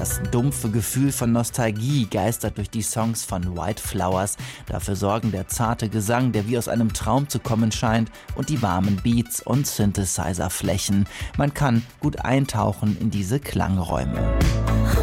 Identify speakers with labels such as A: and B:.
A: Das dumpfe Gefühl von Nostalgie geistert durch die Songs von White Flowers. Dafür sorgen der zarte Gesang, der wie aus einem Traum zu kommen scheint, und die warmen Beats und Synthesizer-Flächen. Man kann gut eintauchen in diese Klangräume.